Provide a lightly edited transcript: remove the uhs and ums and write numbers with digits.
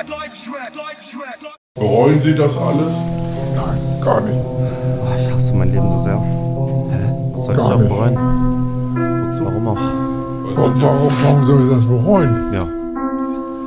Bereuen Sie das alles? Nein, gar nicht. Oh, ich hasse mein Leben so sehr. Hä? Was soll ich da bereuen? Wozu? Warum auch? Warum soll ich das bereuen? Ja.